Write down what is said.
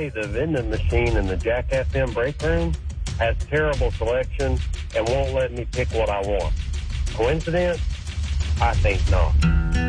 say the vending machine in the Jack FM break room has terrible selection and won't let me pick what I want. Coincidence? I think not.